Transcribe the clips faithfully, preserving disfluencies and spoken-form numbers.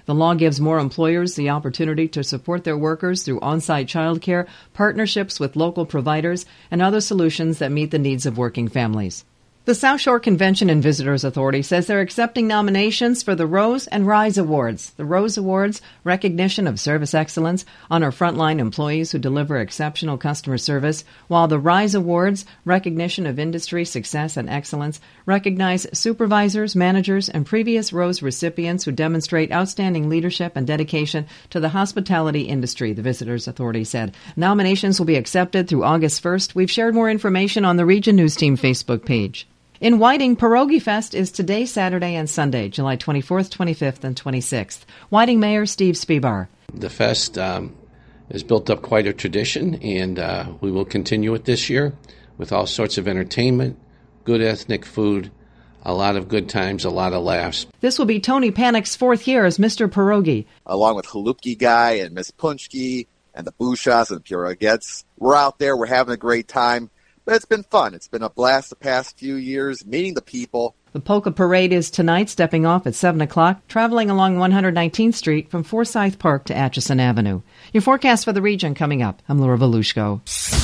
The law gives more employers the opportunity to support their workers through on-site childcare, partnerships with local providers, and other solutions that meet the needs of working families. The South Shore Convention and Visitors Authority says they're accepting nominations for the Rose and Rise Awards. The Rose Awards, recognition of service excellence, honor frontline employees who deliver exceptional customer service, while the Rise Awards, recognition of industry success and excellence, recognize supervisors, managers, and previous Rose recipients who demonstrate outstanding leadership and dedication to the hospitality industry, the Visitors Authority said. Nominations will be accepted through August first. We've shared more information on the Region News Team Facebook page. In Whiting, Pierogi Fest is today, Saturday, and Sunday, July twenty-fourth, twenty-fifth, and twenty-sixth. Whiting Mayor Steve Spebar. The fest um, has built up quite a tradition, and uh, we will continue it this year with all sorts of entertainment, good ethnic food, a lot of good times, a lot of laughs. This will be Tony Panic's fourth year as Mister Pierogi. Along with Halupki Guy and Miss Punchki and the Bushas and Pierogettes, we're out there, we're having a great time. But it's been fun. It's been a blast the past few years, meeting the people. The Polka Parade is tonight, stepping off at seven o'clock, traveling along one hundred nineteenth Street from Forsyth Park to Atchison Avenue. Your forecast for the region coming up. I'm Laura Volushko.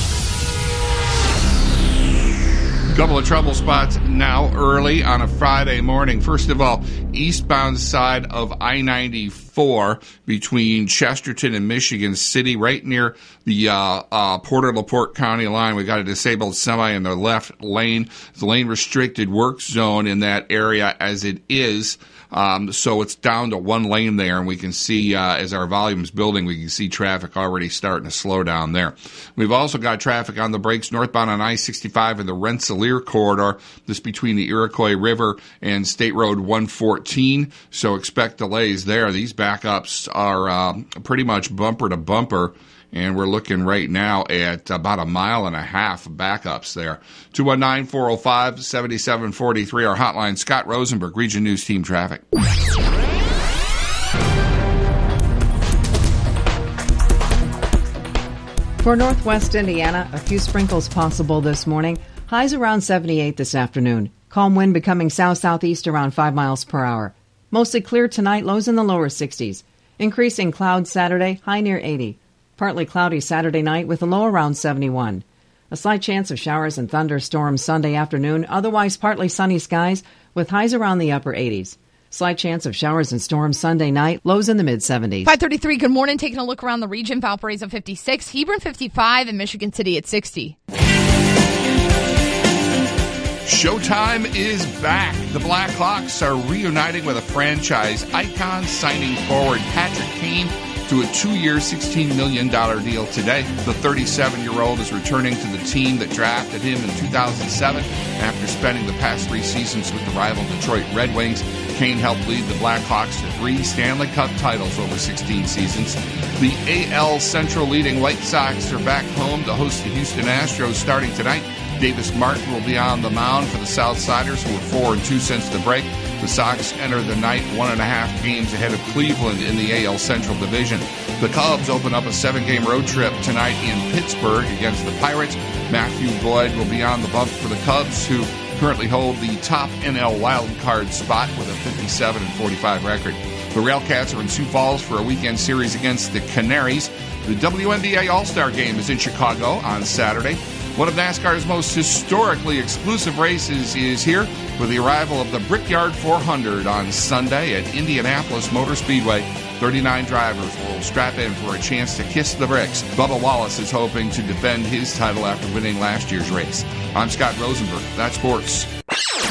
Couple of trouble spots now early on a Friday morning. First of all, eastbound side of I ninety-four between Chesterton and Michigan City, right near the uh, uh, Porter LaPorte County line. We got a disabled semi in the left lane. The lane restricted work zone in that area as it is. Um, so it's down to one lane there, and we can see uh, as our volume's building, we can see traffic already starting to slow down there. We've also got traffic on the brakes northbound on I sixty-five in the Rensselaer corridor. This between the Iroquois River and State Road one fourteen. So expect delays there. These backups are uh, pretty much bumper to bumper. And we're looking right now at about a mile and a half of backups there. two one nine, four oh five, seven seven four three, our hotline. Scott Rosenberg, Region News Team Traffic. For northwest Indiana, a few sprinkles possible this morning. Highs around seventy-eight this afternoon. Calm wind becoming south-southeast around five miles per hour. Mostly clear tonight, lows in the lower sixties. Increasing clouds Saturday, high near eighty. Partly cloudy Saturday night with a low around seventy-one. A slight chance of showers and thunderstorms Sunday afternoon, otherwise partly sunny skies with highs around the upper eighties. Slight chance of showers and storms Sunday night, lows in the mid-seventies. five thirty-three, good morning. Taking a look around the region, Valparaiso fifty-six, Hebron fifty-five, and Michigan City at sixty. Showtime is back. The Blackhawks are reuniting with a franchise icon, signing forward Patrick Kane to a two-year, sixteen million dollars deal today. The thirty-seven-year-old is returning to the team that drafted him in two thousand seven after spending the past three seasons with the rival Detroit Red Wings. Kane helped lead the Blackhawks to three Stanley Cup titles over sixteen seasons. The A L Central leading White Sox are back home to host the Houston Astros starting tonight. Davis Martin will be on the mound for the Southsiders, who were four and two since the break. The Sox enter the night one and a half games ahead of Cleveland in the A L Central Division. The Cubs open up a seven-game road trip tonight in Pittsburgh against the Pirates. Matthew Boyd will be on the bump for the Cubs, who currently hold the top N L wildcard spot with a fifty-seven and forty-five record. The Railcats are in Sioux Falls for a weekend series against the Canaries. The W N B A All-Star Game is in Chicago on Saturday. One of NASCAR's most historically exclusive races is here with the arrival of the Brickyard four hundred on Sunday at Indianapolis Motor Speedway. thirty-nine drivers will strap in for a chance to kiss the bricks. Bubba Wallace is hoping to defend his title after winning last year's race. I'm Scott Rosenberg. That's sports.